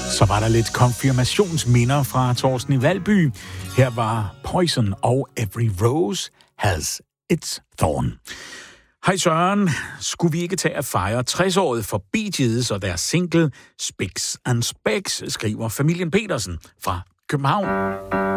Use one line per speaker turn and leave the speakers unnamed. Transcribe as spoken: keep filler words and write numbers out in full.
Så var der lidt konfirmationsminder fra Torsten i Valby. Her var Poison og Every Rose Has Its Thorn. Hej Søren, skulle vi ikke tage at fejre tres-året for Bee Gees og deres single Spicks and Specks, skriver familien Petersen fra København.